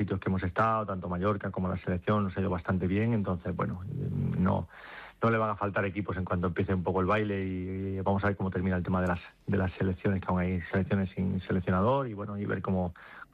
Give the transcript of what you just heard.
sitios que hemos estado, tanto Mallorca como la selección, nos ha ido bastante bien. Entonces, bueno, no le van a faltar equipos en cuanto empiece un poco el baile y vamos a ver cómo termina el tema de las selecciones, que aún hay selecciones sin seleccionador, y bueno, y ver cómo